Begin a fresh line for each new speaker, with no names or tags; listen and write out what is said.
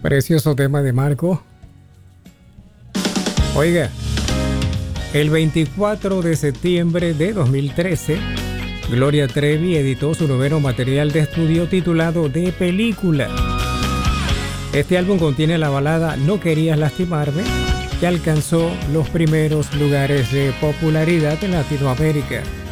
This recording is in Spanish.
Precioso tema de Marco. Oiga, el 24 de septiembre de 2013, Gloria Trevi editó su noveno material de estudio titulado De Película. Este álbum contiene la balada No Querías Lastimarme, que alcanzó los primeros lugares de popularidad en Latinoamérica.